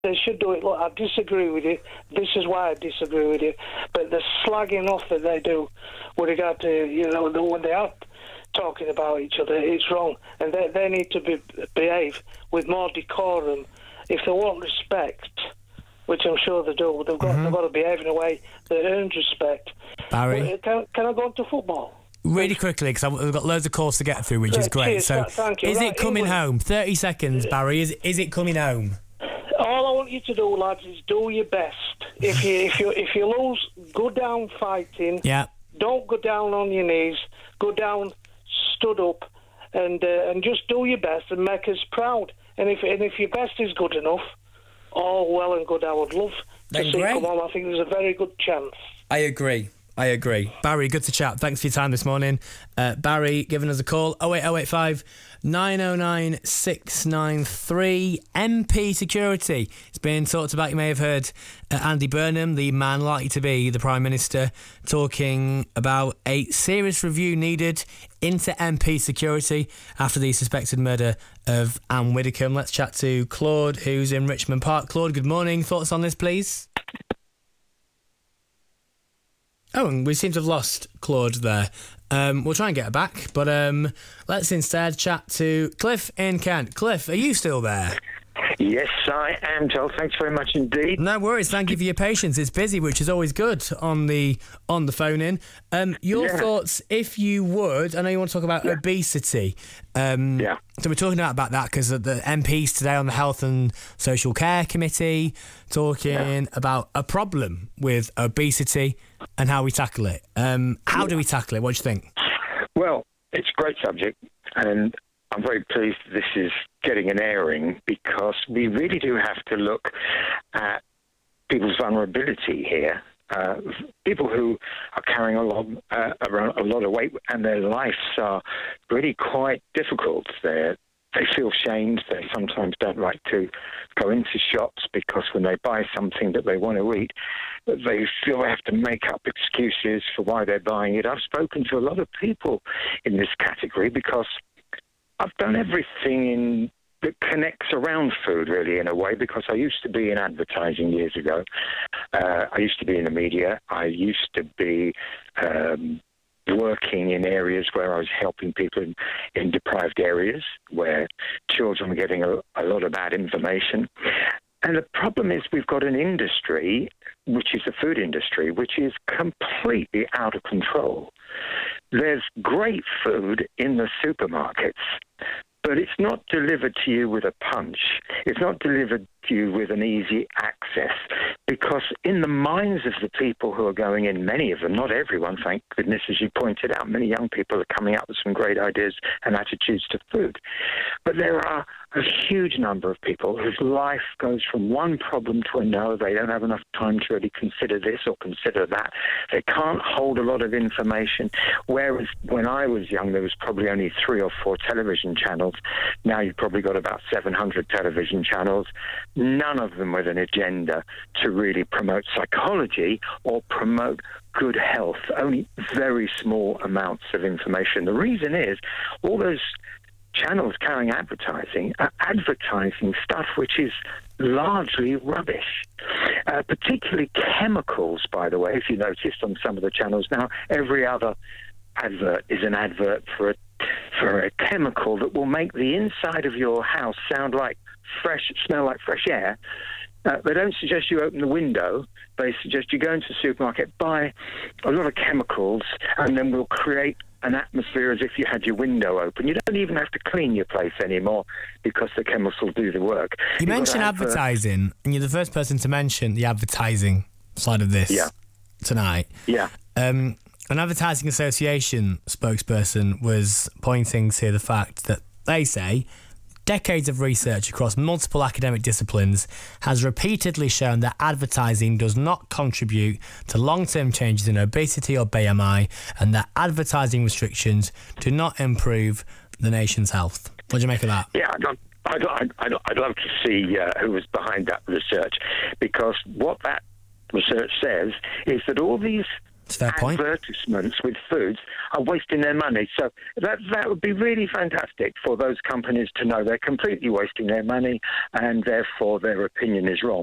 They should do it. Look, I disagree with you. This is why I disagree with you. But the slagging off that they do with regard to, when they are talking about each other, it's wrong. And they need to behave with more decorum. If they want respect, which I'm sure they do, they've got to behave in a way that earns respect. Barry? Can I go on to football? Really quickly, because we've got loads of calls to get through, which is great. Cheers, so, thank you. Is it coming home? 30 seconds, Barry. Is it coming home? All I want you to do, lads, is do your best. If you lose, go down fighting. Yeah. Don't go down on your knees. Go down, stood up, and just do your best and make us proud. And if your best is good enough, all well and good. I would love to see it come on. I think there's a very good chance. I agree. Barry, good to chat. Thanks for your time this morning. Barry giving us a call, 08085 909 693. MP security. It's been talked about. You may have heard Andy Burnham, the man likely to be the Prime Minister, talking about a serious review needed into MP security after the suspected murder of Anne Widdecombe. Let's chat to Claude, who's in Richmond Park. Claude, good morning. Thoughts on this, please? Oh, and we seem to have lost Claude there. We'll try and get her back, but let's instead chat to Cliff in Kent. Cliff, are you still there? Yes, I am, Joel. Thanks very much indeed. No worries. Thank you for your patience. It's busy, which is always good on the phone in. Your thoughts, if you would. I know you want to talk about obesity. So we're talking about that because of the MPs today on the Health and Social Care Committee talking about a problem with obesity and how we tackle it. How do we tackle it? What do you think? Well, it's a great subject, and I'm very pleased this is getting an airing because we really do have to look at people's vulnerability here. People who are carrying around a lot of weight and their lives are really quite difficult. They feel shamed. They sometimes don't like to go into shops because when they buy something that they want to eat, they feel they have to make up excuses for why they're buying it. I've spoken to a lot of people in this category because I've done everything that connects around food, really, in a way, because I used to be in advertising years ago. I used to be in the media. I used to be working in areas where I was helping people in deprived areas where children were getting a lot of bad information. And the problem is we've got an industry, which is the food industry, which is completely out of control. There's great food in the supermarkets, but it's not delivered to you with a punch. It's not delivered to you with an easy access, because in the minds of the people who are going in, many of them, not everyone, thank goodness, as you pointed out, many young people are coming up with some great ideas and attitudes to food. But there are a huge number of people whose life goes from one problem to another. They don't have enough time to really consider this or consider that. They can't hold a lot of information. Whereas when I was young, there was probably only 3 or 4 television channels. Now you've probably got about 700 television channels, none of them with an agenda to really promote psychology or promote good health, only very small amounts of information. The reason is all those channels carrying advertising are advertising stuff which is largely rubbish, particularly chemicals, by the way. If you noticed on some of the channels now, every other advert is an advert for a chemical that will make the inside of your house smell like fresh air. They don't suggest you open the window. They suggest you go into the supermarket, buy a lot of chemicals, and then we'll create an atmosphere as if you had your window open. You don't even have to clean your place anymore because the chemicals will do the work. You mentioned advertising, and you're the first person to mention the advertising side of this tonight. Yeah. An advertising association spokesperson was pointing to the fact that they say decades of research across multiple academic disciplines has repeatedly shown that advertising does not contribute to long-term changes in obesity or BMI, and that advertising restrictions do not improve the nation's health. What do you make of that? Yeah, I'd love to see who was behind that research, because what that research says is that all these It's a fair point. Advertisements with foods are wasting their money. So that would be really fantastic for those companies to know they're completely wasting their money and therefore their opinion is wrong.